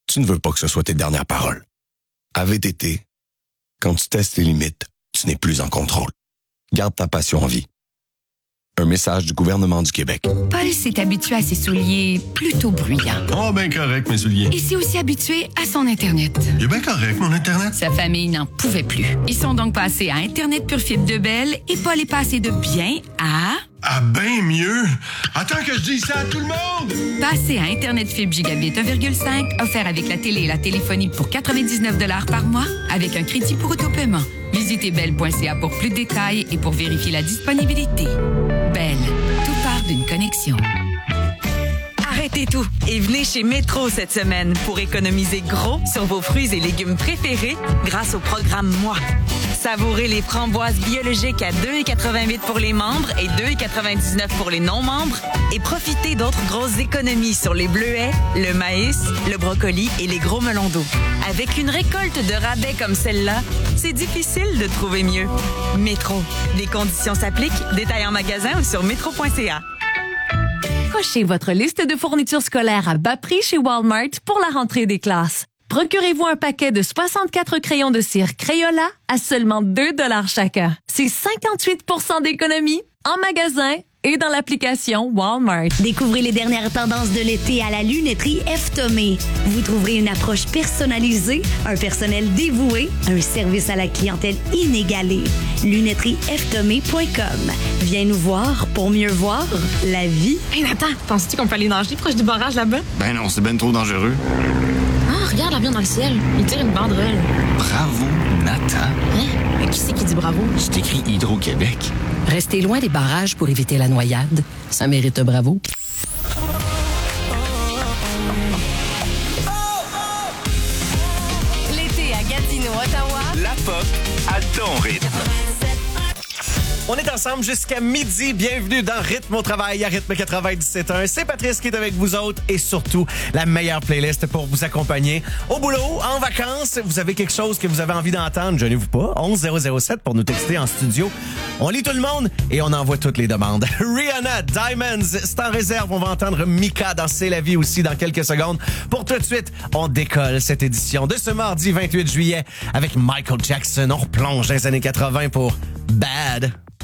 tu ne veux pas que ce soit tes dernières paroles. À VTT, quand tu testes tes limites, tu n'es plus en contrôle. Garde ta passion en vie. Un message du gouvernement du Québec. Paul s'est habitué à ses souliers plutôt bruyants. Oh, ben correct, mes souliers. Il s'est aussi habitué à son Internet. Il est bien correct, mon Internet. Sa famille n'en pouvait plus. Ils sont donc passés à Internet pure fibre de Bell et Paul est passé de bien à... Ah, ben mieux. Attends que je dise ça à tout le monde. Passé à Internet fibre gigabit 1,5, offert avec la télé et la téléphonie pour 99 $ par mois, avec un crédit pour autopaiement. Visitez bell.ca pour plus de détails et pour vérifier la disponibilité. Bell, tout part d'une connexion. Arrêtez tout et venez chez Métro cette semaine pour économiser gros sur vos fruits et légumes préférés grâce au programme Moi. Savourez les framboises biologiques à 2,88 pour les membres et 2,99 pour les non-membres et profitez d'autres grosses économies sur les bleuets, le maïs, le brocoli et les gros melons d'eau. Avec une récolte de rabais comme celle-là, c'est difficile de trouver mieux. Métro. Les conditions s'appliquent. Détails en magasin ou sur métro.ca. Cochez votre liste de fournitures scolaires à bas prix chez Walmart pour la rentrée des classes. Procurez-vous un paquet de 64 crayons de cire Crayola à seulement 2 $ chacun. C'est 58 % d'économie en magasin et dans l'application Walmart. Découvrez les dernières tendances de l'été à la lunetterie F. Thomé. Vous trouverez une approche personnalisée, un personnel dévoué, un service à la clientèle inégalé. lunetteriefthomé.com. Viens nous voir pour mieux voir la vie. Hey Nathan, penses-tu qu'on peut aller nager proche du barrage là-bas? Ben non, c'est ben trop dangereux. Ah, regarde l'avion dans le ciel. Il tire une banderole. Bravo, Nathan. Hein? Mais qui c'est qui dit bravo? C'est écrit Hydro-Québec. Restez loin des barrages pour éviter la noyade. Ça mérite un bravo. L'été à Gatineau, Ottawa. La pop à ton rythme. On est ensemble jusqu'à midi. Bienvenue dans Rythme au travail à Rythme 97.1. C'est Patrice qui est avec vous autres et surtout la meilleure playlist pour vous accompagner au boulot, en vacances. Vous avez quelque chose que vous avez envie d'entendre, gênez-vous pas. 11007 pour nous texter en studio. On lit tout le monde et on envoie toutes les demandes. Rihanna, Diamonds, c'est en réserve. On va entendre Mika dans C'est la vie aussi dans quelques secondes. Pour tout de suite, on décolle cette édition de ce mardi 28 juillet avec Michael Jackson. On replonge dans les années 80 pour Bad.